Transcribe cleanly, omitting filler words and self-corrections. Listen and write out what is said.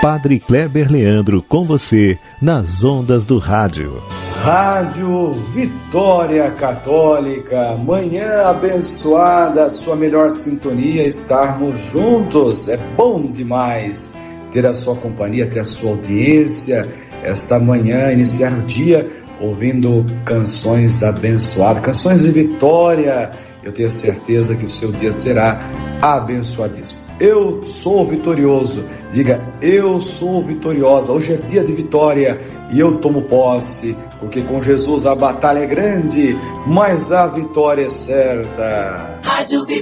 Padre Kleber Leandro com você nas ondas do rádio. Rádio Vitória Católica, manhã abençoada, sua melhor sintonia, estarmos juntos, é bom demais ter a sua companhia, ter a sua audiência, esta manhã, iniciar o dia ouvindo canções da abençoada, canções de vitória. Eu tenho certeza que o seu dia será abençoadíssimo. Eu sou vitorioso, diga, eu sou vitoriosa, hoje é dia de vitória e eu tomo posse, porque com Jesus a batalha é grande, mas a vitória é certa.